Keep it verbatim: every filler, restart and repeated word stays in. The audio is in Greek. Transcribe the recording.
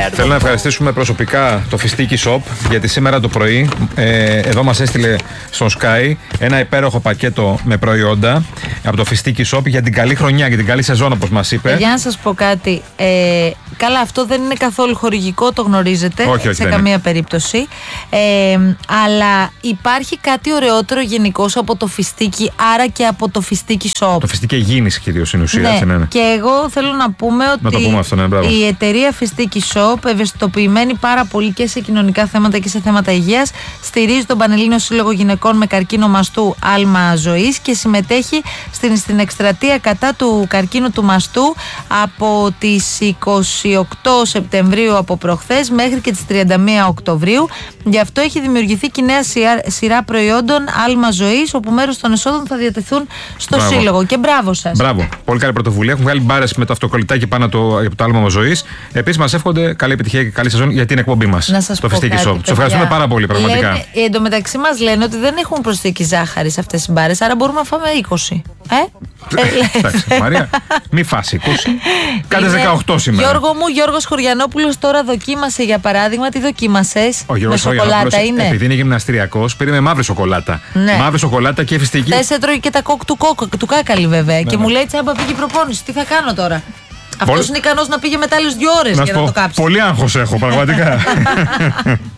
έργο. Θέλω να ευχαριστήσουμε προσωπικά το Φιστίκι Shop, γιατί σήμερα το πρωί ε, εδώ μας έστειλε στο Sky ένα υπέροχο πακέτο με προϊόντα από το Φιστίκι Shop για την καλή χρονιά, για την καλή σεζόν, όπως μας είπε. Για να σας πω κάτι. Ε, καλά, αυτό δεν είναι καθόλου χορηγικό, το γνωρίζετε. Όχι, όχι, σε δεν καμία είναι. περίπτωση. Ε, αλλά υπάρχει κάτι ωραιότερο γενικώς από το Φιστίκι, άρα και από το Φιστίκι Shop. Το Φιστίκι Γίνης κυρίως στην ουσία. Ναι, έτσι, ναι, ναι. και εγώ θέλω να πούμε ότι Να το πούμε αυτό, ναι, μπράβο. η εταιρεία Φιστίκι Shop, ευαισθητοποιημένη πάρα πολύ και σε κοινωνικά θέματα και σε θέματα υγείας, στηρίζει τον Πανελλήνιο Σύλλογο Γυναικών με καρκίνο μαστού Άλμα Ζωής και συμμετέχει στην, στην εκστρατεία κατά του καρκίνου του μαστού από τις είκοσι οκτώ Σεπτεμβρίου από προχθές μέχρι και τις τριάντα μία Οκτωβρίου. Γι' αυτό έχει δημιουργηθεί και νέα σειρά, σειρά προϊόντων Άλμα Ζωής, όπου μέρος των εσόδων θα διατεθούν στο Μπράβο. Σύλλογο. Και μπράβο σας. Μπράβο. Πολύ καλή πρωτοβουλία. Έχουν βγάλει μπάρες με το αυτοκολλητάκι πάνω το, από το άλμα ζωής. Επίσης, μας εύχονται καλή επιτυχία και καλή σεζόν για την εκπομπή μας. Να σας το πω Φιστίκι κάτι, Shop. παιδιά. Τους ευχαριστούμε πάρα πολύ, πραγματικά. Λένε, εν τω μεταξύ μας λένε ότι δεν έχουν προσθήκη ζάχαρη σε αυτές τις μπάρες, άρα μπορούμε να φάμε είκοσι. Ε? ε Εντάξει, Μαρία, μη φας είκοσι. Κάντε Είναι- δεκαοκτώ σήμερα. Γιώργο μου, Γιώργος Χωριανόπουλος τώρα δοκίμασε για παράδειγμα. Τι δοκίμασες? Ο Με Γιώργος σοκολάτα Χωριανόπουλος, είναι. επειδή είναι γυμναστηριακός, πήρε με μαύρη σοκολάτα. Ναι. Μαύρη σοκολάτα και φιστική. Θες έτρωγε και τα κόκ του, κόκ, του κάκαλη βέβαια. Και ναι. μου λέει τσάμπα πήγε προπόνηση. Τι θα κάνω τώρα? Αυτός Πολύ- είναι ικανός να πήγε μετά άλλες δύο ώρες Να για σου να το πω, κάψει. πολύ άγχος έχω, πραγματικά.